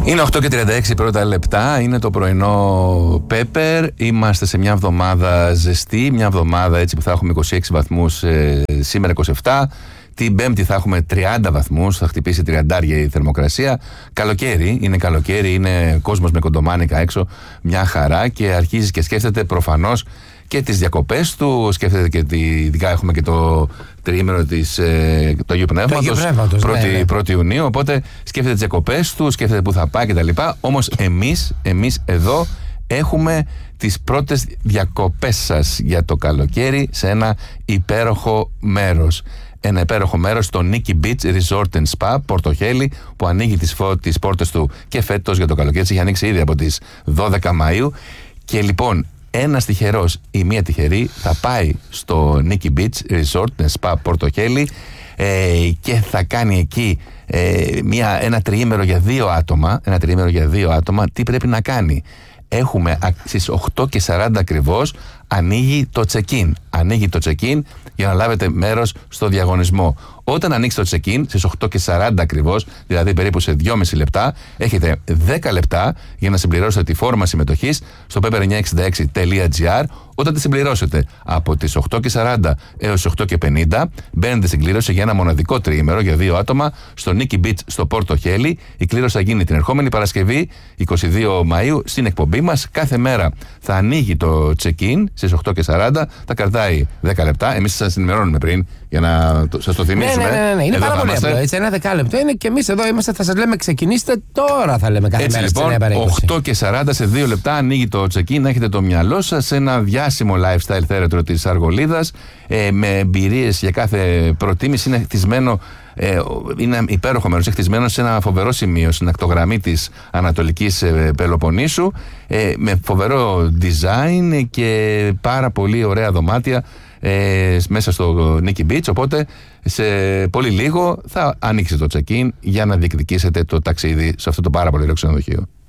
Είναι 8:36 πρώτα λεπτά, είναι το πρωινό Πέπερ. Είμαστε σε μια εβδομάδα ζεστή, μια εβδομάδα έτσι που θα έχουμε 26 βαθμούς, σήμερα 27. Την Πέμπτη θα έχουμε 30 βαθμούς, θα χτυπήσει 30 η θερμοκρασία. Καλοκαίρι, είναι κόσμος με κοντομάνικα έξω, μια χαρά, και αρχίζει και σκέφτεται προφανώς και τις διακοπές του, σκέφτεται και ειδικά έχουμε και το τριήμερο του Αγίου Πνεύματος, 1η Ιουνίου, οπότε σκέφτεται τις διακοπές του, σκέφτεται που θα πάει κτλ. Όμως εμείς εδώ έχουμε τις πρώτες διακοπές σας για το καλοκαίρι σε ένα υπέροχο μέρος. Ένα υπέροχο μέρος, το Nikki Beach Resort and Spa, Πορτοχέλη, που ανοίγει τις πόρτες του και φέτος για το καλοκαίρι. Έχει ανοίξει ήδη από τις 12 Μαΐου. Και λοιπόν, ένας τυχερός ή μία τυχερή θα πάει στο Nikki Beach Resort and Spa, Πορτοχέλη, και θα κάνει εκεί ένα τριήμερο για 2 άτομα. Τι πρέπει να κάνει? Έχουμε στις 8:40 ακριβώς ανοίγει το check-in για να λάβετε μέρος στο διαγωνισμό. Όταν ανοίξει το check-in στις 8:40 ακριβώς, δηλαδή περίπου σε 2,5 λεπτά, έχετε 10 λεπτά για να συμπληρώσετε τη φόρμα συμμετοχής στο pepper966.gr. Όταν τη συμπληρώσετε από τις 8:40 έως 8:50, μπαίνετε στην κλήρωση για ένα μοναδικό τριήμερο για 2 άτομα στο Nikki Beach στο Πόρτο Χέλι. Η κλήρωση θα γίνει την ερχόμενη Παρασκευή, 22 Μαΐου, στην εκπομπή μας. Κάθε μέρα θα ανοίγει το check-in στις 8:40, θα κρατάει 10 λεπτά. Εμείς σας ενημερώνουμε πριν για να σας το θυμίσουμε. Ναι. Είναι πάρα πολύ απλό. Έτσι, ένα δεκάλεπτο είναι και εμείς εδώ είμαστε, θα σας λέμε ξεκινήστε τώρα, θα λέμε κάθε μέρα. Έτσι λοιπόν, 8:40 σε 2 λεπτά ανοίγει το check-in. Να έχετε το μυαλό σας σε ένα διάσημο lifestyle θέρετρο της Αργολίδας, με εμπειρίες για κάθε προτίμηση. Είναι χτισμένο, είναι υπέροχο μέρος, είναι χτισμένο σε ένα φοβερό σημείο στην ακτογραμμή της Ανατολικής Πελοποννήσου, με φοβερό design και πάρα πολύ ωραία δωμάτια μέσα στο Nikki Beach. Οπότε σε πολύ λίγο θα ανοίξει το check-in για να διεκδικήσετε το ταξίδι σε αυτό το πάρα πολύ ωραίο ξενοδοχείο.